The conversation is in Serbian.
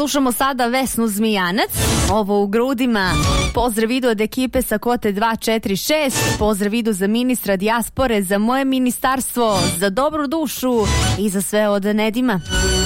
Slušamo sada Vesnu Zmijanac, ovo u grudima. Pozdrav idu od ekipe sa Kote 246, pozdrav idu za ministra dijaspore, za moje ministarstvo, za dobru dušu i za sve od Nedima.